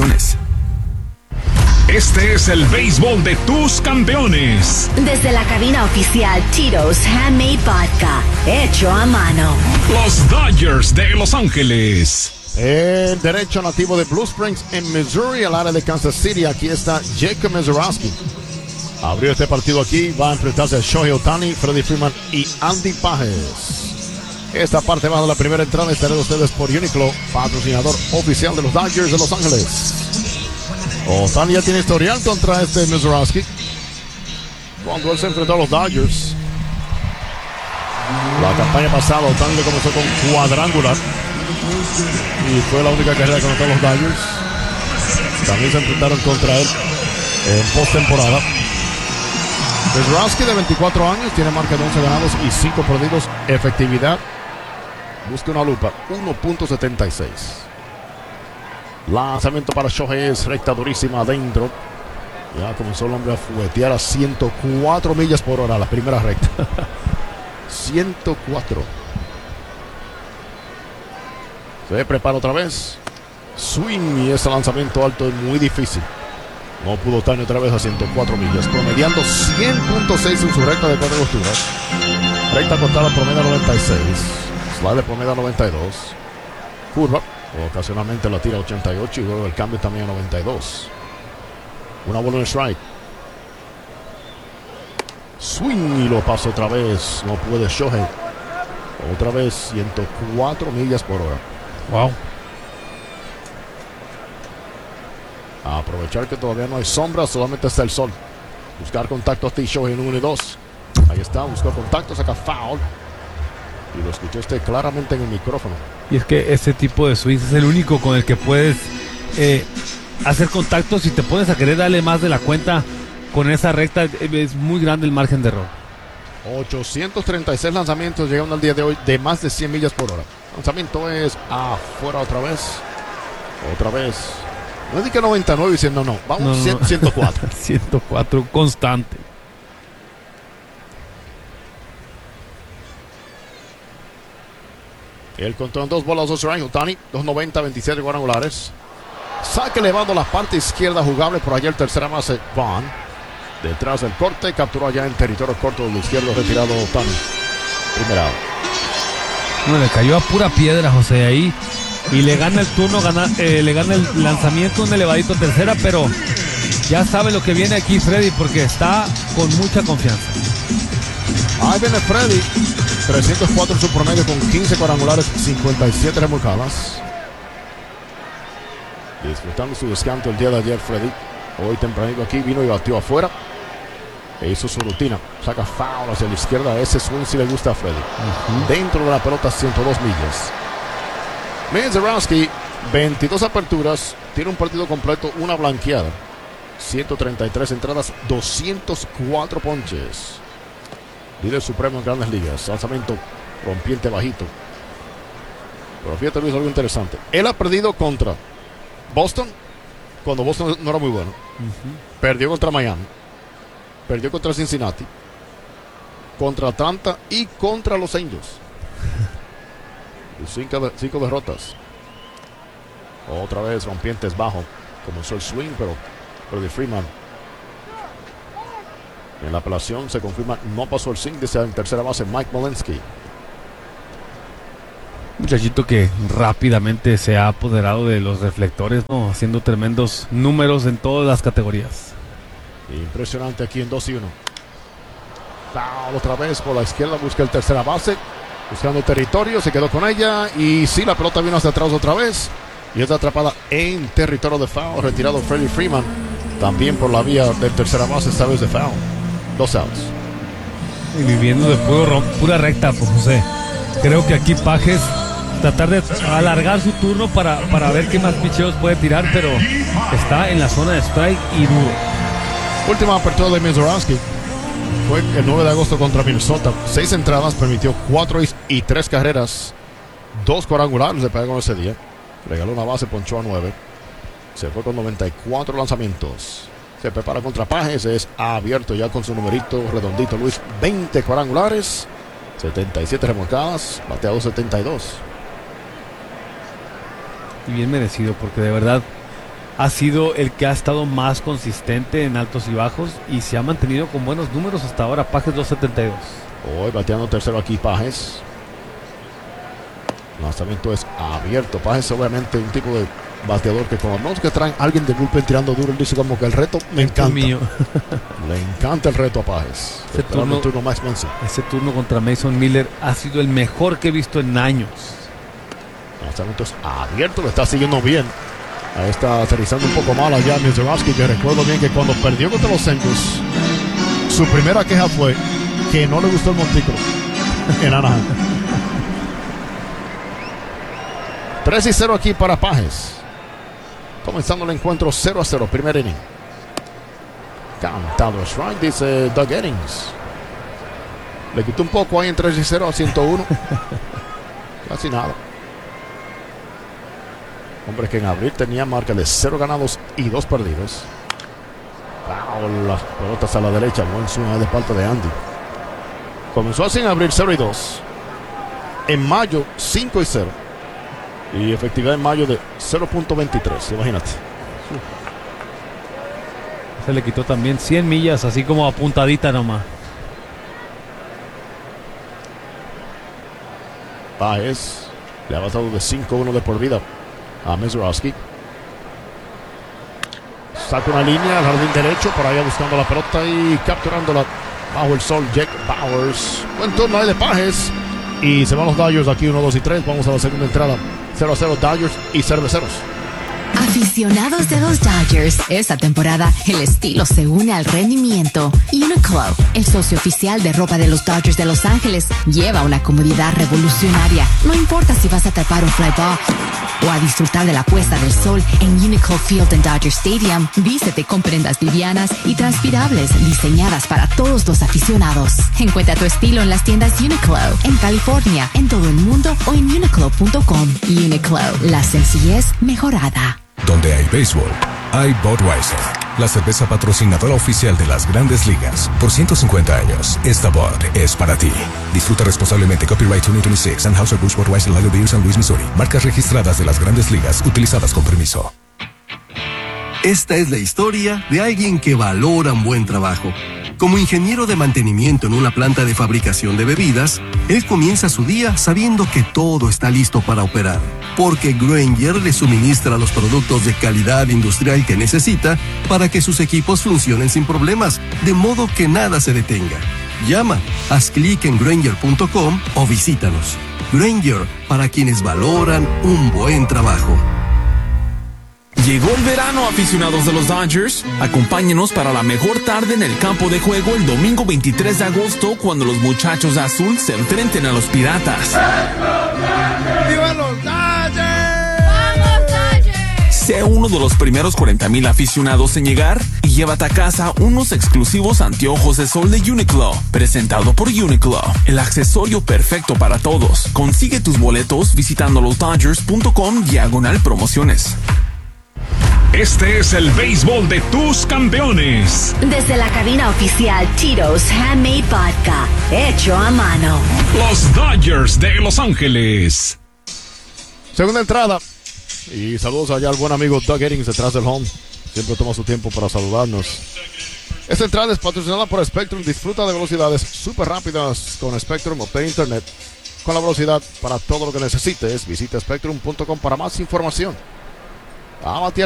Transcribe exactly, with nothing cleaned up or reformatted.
restricciones. Este es el béisbol de tus campeones. Desde la cabina oficial Tito's Handmade Vodka, hecho a mano. Los Dodgers de Los Ángeles. El derecho nativo de Blue Springs en Missouri, al área de Kansas City. Aquí está Jacob Mezorowski. Abrió este partido aquí. Va a enfrentarse a Shohei Ohtani, Freddie Freeman y Andy Pages. Esta parte baja de la primera entrada estaré de ustedes por Uniqlo, patrocinador oficial de los Dodgers de Los Ángeles. Ohtani ya tiene historial contra este Mezorowski cuando él se enfrentó a los Dodgers. La campaña pasada Ohtani le comenzó con cuadrangular y fue la única carrera que anotó los Dodgers. También se enfrentaron contra él en postemporada. Mezorowski, de veinticuatro años, tiene marca de once ganados y cinco perdidos. Efectividad, busca una lupa, uno punto setenta y seis. Lanzamiento para Shohei, es recta durísima adentro. Ya comenzó el hombre a fuetear a ciento cuatro millas por hora la primera recta. ciento cuatro. Se prepara otra vez. Swing, y ese lanzamiento alto es muy difícil. No pudo Ohtani otra vez a ciento cuatro millas, promediando cien punto seis en su recta de cuatro costuras. Recta cortada promedio noventa y seis. Slide promedio noventa y dos. Curva, ocasionalmente la tira ochenta y ocho y luego el cambio también a noventa y dos. Una bola en strike. Swing y lo pasa otra vez. No puede Shohei. Otra vez ciento cuatro millas por hora. Wow. A aprovechar que todavía no hay sombra, solamente está el sol. Buscar contacto hasta Shohei en uno y dos. Ahí está, buscó contacto, saca foul. Y lo escuchó usted claramente en el micrófono. Y es que ese tipo de swings es el único con el que puedes eh, hacer contacto. Si te pones a querer darle más de la cuenta con esa recta, es muy grande el margen de error. ochocientos treinta y seis lanzamientos llegaron al día de hoy de más de cien millas por hora. Lanzamiento es afuera otra vez. Otra vez. No es de que noventa y nueve diciendo no, vamos no, no, cien, no. ciento cuatro. ciento cuatro constante. El control en dos bolas, dos strikes. Ohtani, dos noventa, veintisiete cuadrangulares. Saque elevado a la parte izquierda jugable. Por allá el tercera base, Vaughn. Detrás del corte, capturó allá en territorio corto del izquierdo retirado Ohtani. Primera. No, le cayó a pura piedra, José, ahí. Y le gana el turno, gana, eh, le gana el lanzamiento, un elevadito a tercera, pero ya sabe lo que viene aquí Freddy, porque está con mucha confianza. Ahí viene Freddy. trescientos cuatro en su promedio con quince cuadrangulares, cincuenta y siete remolcadas. Disfrutando su descanso el día de ayer, Freddy. Hoy tempranito aquí vino y batió afuera. E hizo su rutina. Saca foul hacia la izquierda. Ese swing si le gusta a Freddy. Uh-huh. Dentro de la pelota, ciento dos millas. Mezorowski, veintidós aperturas. Tiene un partido completo, una blanqueada. ciento treinta y tres entradas, doscientos cuatro ponches. Líder supremo en Grandes Ligas. Lanzamiento rompiente bajito. Pero fíjate, Luis, algo interesante. Él ha perdido contra Boston cuando Boston no era muy bueno. Uh-huh. Perdió contra Miami. Perdió contra Cincinnati. Contra Atlanta y contra los Angels. Cinco, cinco derrotas. Otra vez rompientes bajo. Comenzó el swing, pero Freddie Freeman. En la apelación se confirma, no pasó el swing, desde en tercera base Mike Molinsky. Muchachito que rápidamente se ha apoderado de los reflectores, ¿no? Haciendo tremendos números en todas las categorías. Impresionante aquí en dos y uno. Foul otra vez por la izquierda, busca el tercera base. Buscando territorio, se quedó con ella. Y sí, la pelota vino hacia atrás otra vez. Y está atrapada en territorio de foul. Retirado Freddie Freeman. También por la vía del tercera base, esta vez de foul. Dos outs. Y viviendo de puro, pura recta, pues José. Creo que aquí Pages tratar de alargar su turno para, para ver qué más picheos puede tirar, pero está en la zona de strike y duro. Última apertura de Mezorowski fue el nueve de agosto contra Minnesota. Seis entradas, permitió cuatro y tres carreras. Dos cuadrangulares le pegó ese día. Regaló una base, ponchó a nueve. Se fue con noventa y cuatro lanzamientos. Se prepara contra Pages. Es abierto ya con su numerito redondito, Luis. veinte cuadrangulares, setenta y siete remolcadas. Bateado setenta y dos. Y bien merecido, porque de verdad ha sido el que ha estado más consistente en altos y bajos y se ha mantenido con buenos números hasta ahora. Pajes dos setenta y dos. Hoy bateando tercero aquí Pajes. El lanzamiento es abierto. Pajes obviamente un tipo de bateador que cuando vemos que traen a alguien de bullpen tirando duro, él dice como que el reto me encanta. Mío. Le encanta el reto a Pajes. Ese turno, turno más Muncy. ese turno contra Mason Miller ha sido el mejor que he visto en años. El lanzamiento es abierto, lo está siguiendo bien. Ahí está aterrizando un poco mal allá Mizorowski, que recuerdo bien que cuando perdió contra los Angels, su primera queja fue que no le gustó el montículo en Anaheim. tres y cero aquí para Pajes. Comenzando el encuentro cero a cero, primer inning. Cantado strike, dice Doug Eddings. Le quitó un poco ahí en tres y cero a ciento uno. Casi nada. Hombre que en abril tenía marca de cero ganados y dos perdidos. Wow, las pelotas a la derecha, buen swing de parte de Andy. Comenzó así en abril cero y dos. En mayo cinco y cero. Y efectividad en mayo de cero punto veintitrés, imagínate. Se le quitó también cien millas, así como apuntadita nomás. Pajes le ha bajado de cinco uno de por vida a Mizorowski. Saca una línea al jardín derecho, por allá buscando la pelota y capturándola bajo el sol. Jake Bauers. Buen turno ahí de Pajes. Y se van los Dodgers aquí uno, dos y tres. Vamos a la segunda entrada. cero a cero Dodgers y Cerveceros. Aficionados de los Dodgers, esta temporada el estilo se une al rendimiento. Uniqlo, el socio oficial de ropa de los Dodgers de Los Ángeles, lleva una comodidad revolucionaria. No importa si vas a atrapar un fly ball o a disfrutar de la puesta del sol en Uniqlo Field en Dodger Stadium, vístete con prendas livianas y transpirables diseñadas para todos los aficionados. Encuentra tu estilo en las tiendas Uniqlo, en California, en todo el mundo o en uniqlo punto com. Uniqlo, la sencillez mejorada. Donde hay béisbol, hay Budweiser, la cerveza patrocinadora oficial de las Grandes Ligas. Por ciento cincuenta años, esta Bud es para ti. Disfruta responsablemente. Copyright dos mil veintiséis. Anheuser-Busch Budweiser Lager Beer San Luis, Missouri. Marcas registradas de las Grandes Ligas, utilizadas con permiso. Esta es la historia de alguien que valora un buen trabajo. Como ingeniero de mantenimiento en una planta de fabricación de bebidas, él comienza su día sabiendo que todo está listo para operar, porque Grainger le suministra los productos de calidad industrial que necesita para que sus equipos funcionen sin problemas, de modo que nada se detenga. Llama, haz clic en Grainger punto com o visítanos. Grainger, para quienes valoran un buen trabajo. Llegó el verano, aficionados de los Dodgers. Acompáñenos para la mejor tarde en el campo de juego el domingo veintitrés de agosto, cuando los muchachos de azul se enfrenten a los Piratas. ¡Viva los Dodgers! ¡Vamos, Dodgers! Sé uno de los primeros cuarenta mil aficionados en llegar y llévate a casa unos exclusivos anteojos de sol de Uniqlo, presentado por Uniqlo, el accesorio perfecto para todos. Consigue tus boletos visitando los dodgers punto com diagonal promociones. Este es el béisbol de tus campeones. Desde la cabina oficial Tito's Handmade Vodka, hecho a mano. Los Dodgers de Los Ángeles. Segunda entrada. Y saludos allá al buen amigo Doug Eddings detrás del home. Siempre toma su tiempo para saludarnos. Esta entrada es patrocinada por Spectrum. Disfruta de velocidades súper rápidas con Spectrum. Obtén internet con la velocidad para todo lo que necesites. Visita spectrum punto com para más información. Vamos a